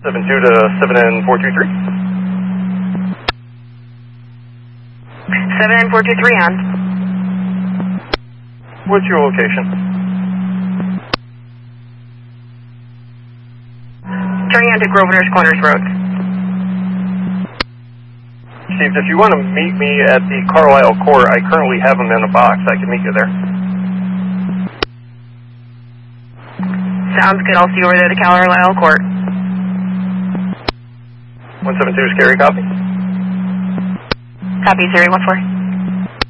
72 to 7N423. 7N423 on. What's your location? Turning onto Grosvenor Corners Road. Chief, if you want to meet me at the Carlisle Court, I currently have them in a box. I can meet you there. Sounds good. I'll see you over there at the Carlisle Court. 172 is carry, copy? Copy, 014.